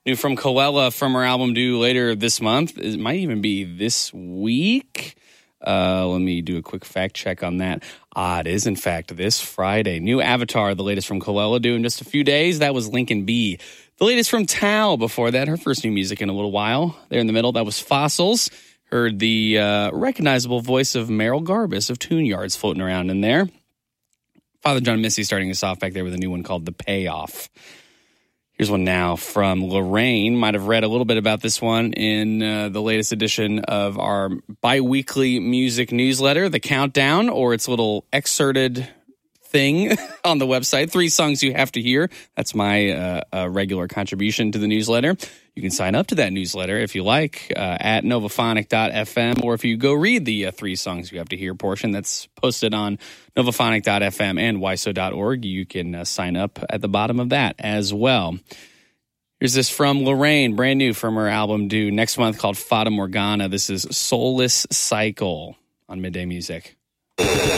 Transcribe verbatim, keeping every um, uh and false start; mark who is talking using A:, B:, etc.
A: New from Colella from her album due later this month. It might even be this week. Uh, let me do a quick fact check on that. Ah, it is, in fact, this Friday. New Avatar, the latest from Colella, due in just a few days. That was Lincoln B. The latest from Tao before that, her first new music in a little while. There in the middle, that was Fossils. Heard the uh, recognizable voice of Meryl Garbus of Tune Yards floating around in there. Father John Misty starting us off back there with a new one called The Payoff. Here's one now from Lorraine. Might have read a little bit about this one in uh, the latest edition of our bi-weekly music newsletter, The Countdown, or its little excerpted thing on the website. Three songs you have to hear. That's my uh, uh, regular contribution to the newsletter. You can sign up to that newsletter if you like uh, at novaphonic dot f m, or if you go read the uh, three songs you have to hear portion that's posted on novaphonic dot f m and y s o dot org, you can uh, sign up at the bottom of that as well. Here's this from Lorraine, brand new from her album due next month called Fata Morgana. This is Soulless Cycle on Midday Music.